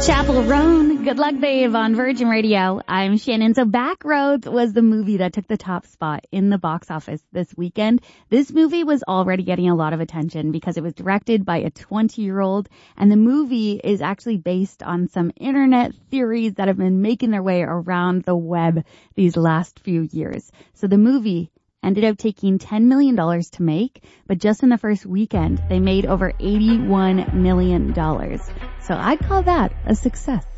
Chapel Roan, Good Luck Babe on Virgin Radio. I'm Shannon. So Backroads was the movie that took the top spot in the box office this weekend. This movie was already getting a lot of attention because it was directed by a 20-year-old, and the movie is actually based on some internet theories that have been making their way around the web these last few years. So the movie ended up taking $10 million to make, but just in the first weekend, they made over $81 million. So I'd call that a success.